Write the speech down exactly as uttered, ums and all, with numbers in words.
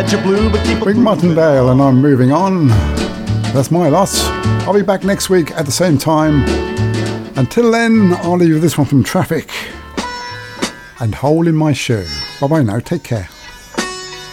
that you're blue, but keep Rick Martindale, and I'm moving on. That's my loss. I'll be back next week at the same time. Until then, I'll leave you with this one from Traffic and Hole in My Shoe. Bye bye now, take care.